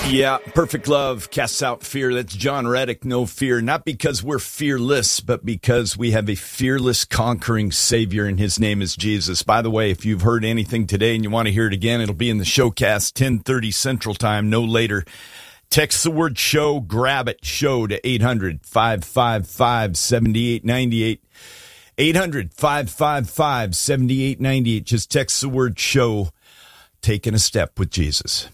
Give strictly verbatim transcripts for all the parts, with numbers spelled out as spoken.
Yeah, perfect love casts out fear. That's John Reddick, No Fear. Not because we're fearless, but because we have a fearless, conquering Savior, and his name is Jesus. By the way, if you've heard anything today and you want to hear it again, it'll be in the showcast, ten thirty Central Time, no later. Text the word show, grab it, show to eight hundred, five five five, seven eight nine eight. eight hundred, five five five, seven eight nine eight. Just text the word show, taking a step with Jesus.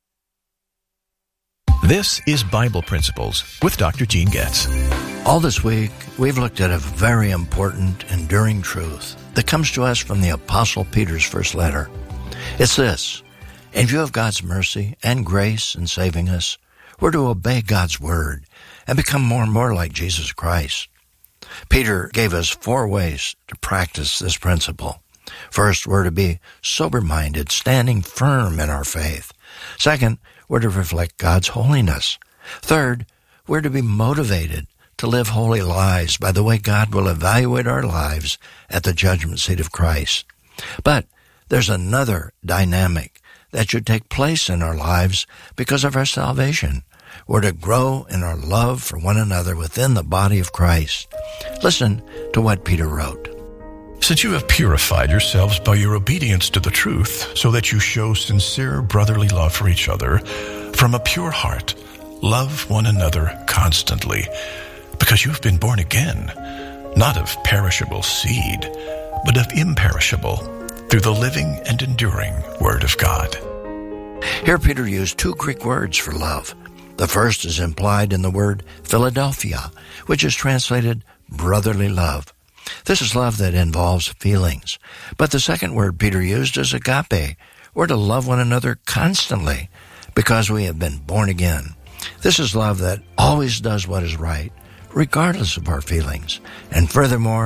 This is Bible Principles with Doctor Gene Getz. All this week, we've looked at a very important, enduring truth that comes to us from the Apostle Peter's first letter. It's this: in view of God's mercy and grace in saving us, we're to obey God's word and become more and more like Jesus Christ. Peter gave us four ways to practice this principle. First, we're to be sober-minded, standing firm in our faith. Second, we're to reflect God's holiness. Third, we're to be motivated to live holy lives by the way God will evaluate our lives at the judgment seat of Christ. But there's another dynamic that should take place in our lives because of our salvation. We're to grow in our love for one another within the body of Christ. Listen to what Peter wrote. Since you have purified yourselves by your obedience to the truth, so that you show sincere brotherly love for each other, from a pure heart, love one another constantly, because you've been born again, not of perishable seed, but of imperishable, through the living and enduring Word of God. Here Peter used two Greek words for love. The first is implied in the word Philadelphia, which is translated brotherly love. This is love that involves feelings. But the second word Peter used is agape. We're to love one another constantly because we have been born again. This is love that always does what is right, regardless of our feelings. And furthermore,